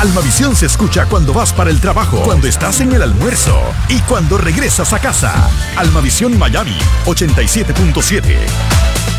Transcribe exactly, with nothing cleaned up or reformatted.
Almavisión se escucha cuando vas para el trabajo, cuando estás en el almuerzo y cuando regresas a casa. Almavisión Miami ochenta y siete punto siete.